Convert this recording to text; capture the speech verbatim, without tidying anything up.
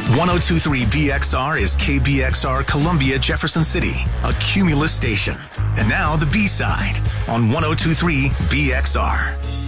ten twenty-three B X R is K B X R Columbia Jefferson City, a Cumulus station. And now the B-side on ten twenty-three B X R.